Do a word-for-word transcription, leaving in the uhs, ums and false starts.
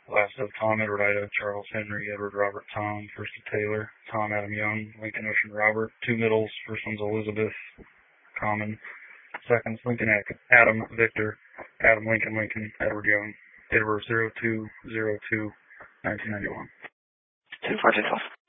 Last of Tom Edward Ida, Charles Henry, Edward Robert Tom, first of Taylor, Tom Adam Young, Lincoln Ocean Robert, two middles, first one's Elizabeth, common, seconds Lincoln Adam Victor, Adam Lincoln Lincoln, Edward Young, date of birth zero two zero two nineteen ninety-one. ten four, take off.